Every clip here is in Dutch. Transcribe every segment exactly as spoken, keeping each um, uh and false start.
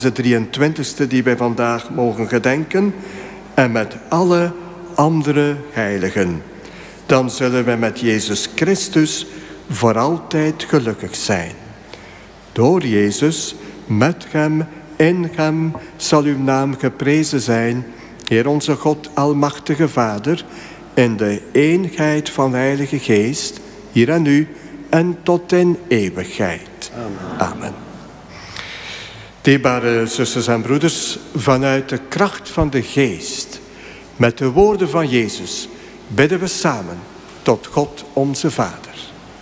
de drieëntwintigste die wij vandaag mogen gedenken en met alle andere heiligen. Dan zullen wij met Jezus Christus voor altijd gelukkig zijn. Door Jezus, met hem, in hem zal uw naam geprezen zijn, Heer onze God, almachtige Vader, in de eenheid van de Heilige Geest, hier en nu en tot in eeuwigheid. Amen. Amen. Dierbare zusters en broeders, vanuit de kracht van de Geest, met de woorden van Jezus, bidden we samen tot God onze Vader.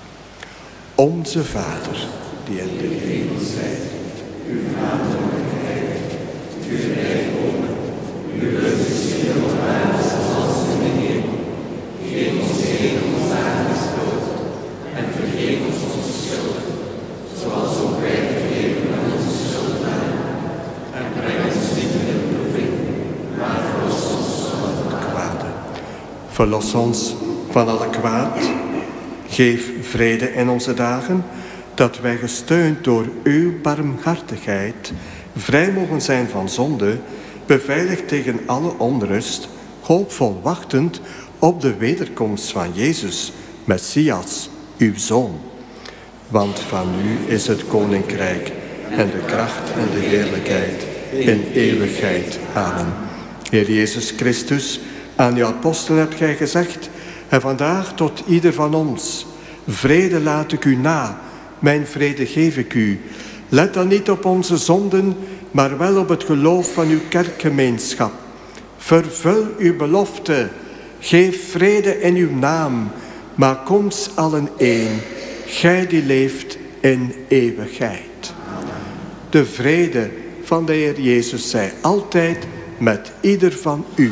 Onze Vader, die in de hemel zijt, uw naam wordt geheiligd, uw rijk komen, uw wil geschieden op aarde zoals in de hemel. Geef ons heden ons dagelijks brood en vergeef ons onze schulden, zoals ook wij vergeven aan onze schuldenaren. En breng ons niet in de beproeving, maar verlos ons van het kwade. Verlos ons van alle kwaad. Geef vrede in onze dagen, dat wij gesteund door uw barmhartigheid vrij mogen zijn van zonde, beveiligd tegen alle onrust, hoopvol wachtend op de wederkomst van Jezus, Messias, uw Zoon. Want van u is het koninkrijk en de kracht en de heerlijkheid in eeuwigheid. Amen. Heer Jezus Christus, aan uw apostel hebt gij gezegd, en vandaag tot ieder van ons, vrede laat ik u na, mijn vrede geef ik u. Let dan niet op onze zonden, maar wel op het geloof van uw kerkgemeenschap. Vervul uw belofte, geef vrede in uw naam, maak ons allen één, gij die leeft in eeuwigheid. De vrede van de Heer Jezus zij altijd met ieder van u,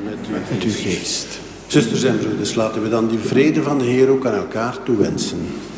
met uw geest. Zusters en broeders, laten we dan die vrede van de Heer ook aan elkaar toewensen.